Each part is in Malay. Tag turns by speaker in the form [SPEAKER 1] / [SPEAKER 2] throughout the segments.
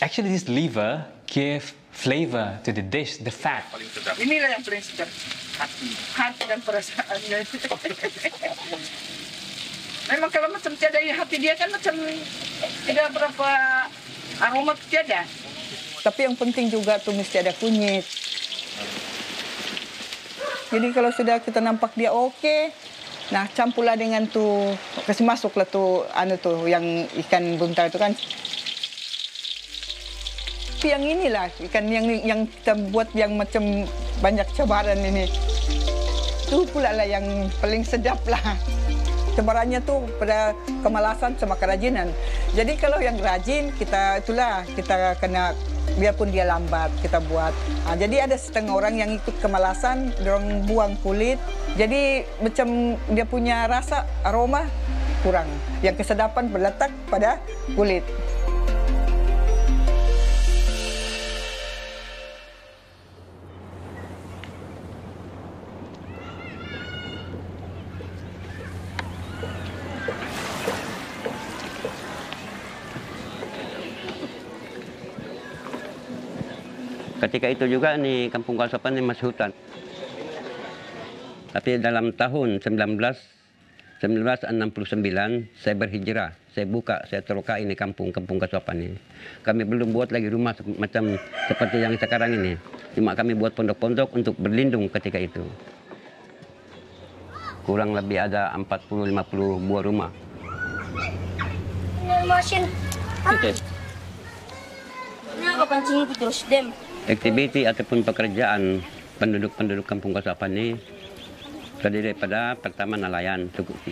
[SPEAKER 1] Actually, this liver give flavor to the dish, the fat.
[SPEAKER 2] Inilah yang paling sedap. Hati dan perasaannya. Memang kalau macam tiada hati dia kan macam tidak berapa aroma tiada.
[SPEAKER 3] Tapi yang penting juga tu mesti ada kunyit. Jadi kalau sudah kita nampak dia okey, nah campurlah dengan tu, kasih masuklah tu yang ikan buntal itu kan. Tapi yang inilah ikan yang kita buat yang macam banyak cabaran ini. Itu pula lah yang paling sedap lah. Cabarannya tu pada kemalasan sama kerajinan. Jadi kalau yang rajin kita kena biarpun dia lambat kita buat. Jadi ada setengah orang yang ikut kemalasan, dorang buang kulit. Jadi macam dia punya rasa aroma kurang. Yang kesedapan berletak pada kulit.
[SPEAKER 4] Ketika itu juga ni Kampung Kasapan ni masih hutan. Tapi dalam tahun 1969 saya berhijrah. Saya teroka ini kampung Kasapan ini. Kami belum buat lagi rumah macam seperti yang sekarang ini. Cuma kami buat pondok-pondok untuk berlindung ketika itu. Kurang lebih ada 40-50 buah rumah. Aktiviti ataupun pekerjaan penduduk Kampung Kasapan ini terdiri pada pertama nelayan.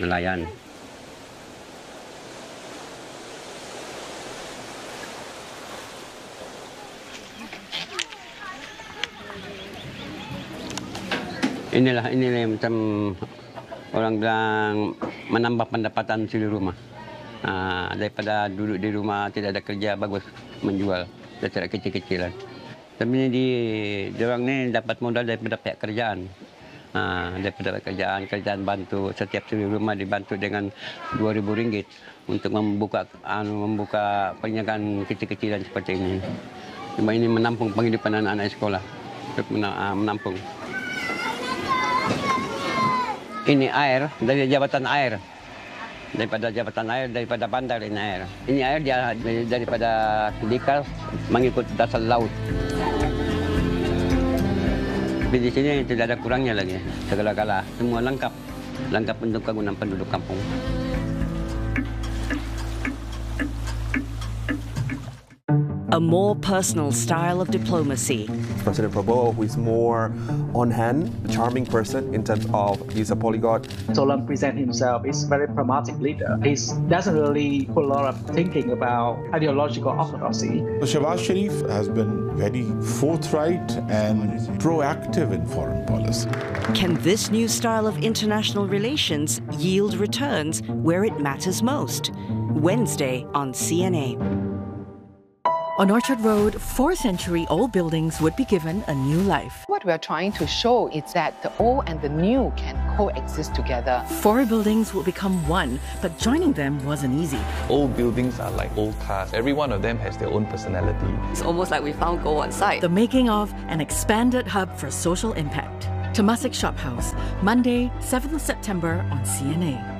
[SPEAKER 4] Inilah macam orang bilang menambah pendapatan di rumah. Daripada duduk di rumah tidak ada kerja, bagus menjual secara kecil-kecilan. Tapi diorang ni dapat modal daripada pihak kerjaan. Daripada kerjaan bantu. Setiap suri rumah dibantu dengan RM2,000 untuk membuka perniagaan kecil-kecilan seperti ini. Cuma ini menampung penghidupan anak-anak sekolah. Untuk menampung. Ini air dari jabatan air. Daripada bandar ini air. Ini air daripada Dikal mengikut dasar laut. Tapi di sini tidak ada kurangnya lagi. Segala-gala, semua lengkap untuk kegunaan penduduk kampung.
[SPEAKER 5] A more personal style of diplomacy.
[SPEAKER 6] President Prabowo, who is more on-hand, a charming person in terms of he's a polyglot.
[SPEAKER 7] Solan presents himself as a very pragmatic leader. He doesn't really put a lot of thinking about ideological orthodoxy.
[SPEAKER 8] Shehbaz Sharif has been very forthright and proactive in foreign policy.
[SPEAKER 5] Can this new style of international relations yield returns where it matters most? Wednesday on CNA.
[SPEAKER 9] On Orchard Road, 4th-century-old buildings would be given a new life.
[SPEAKER 10] What we're trying to show is that the old and the new can coexist together.
[SPEAKER 9] 4 buildings will become one, but joining them wasn't easy.
[SPEAKER 11] Old buildings are like old cars. Every one of them has their own personality.
[SPEAKER 12] It's almost like we found gold on site.
[SPEAKER 9] The making of an expanded hub for social impact. Temasek Shop House, Monday, 7th September on CNA.